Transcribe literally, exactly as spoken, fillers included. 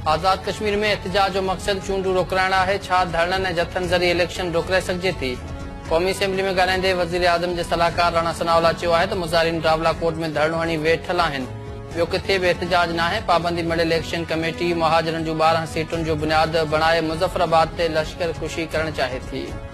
आज़ाद कश्मीर में एहतजाज जो मक़सद चूंडू रोकराइण आहे। छा धरणनि ऐं जथनि ज़रिए इलेक्शन रोकाए सघिजे थी? क़ौमी असेंबली में ॻाल्हाईंदे वज़ीर आज़म जे सलाहकार राणा सनाउल्लाह चयो आहे त मुज़ाहिरीन रावलाकोट में धरणो हणी वेठल आहिनि। ॿियो किथे बि एहतजाज नाहे। पाबंदी मिलियल इलेक्शन कमेटी मुहाजिरनि जूं ॿारहं सीटुनि जो बुनियाद बणाए मुज़फ़राबाद ते लश्कर कुशी करणु चाहे थी।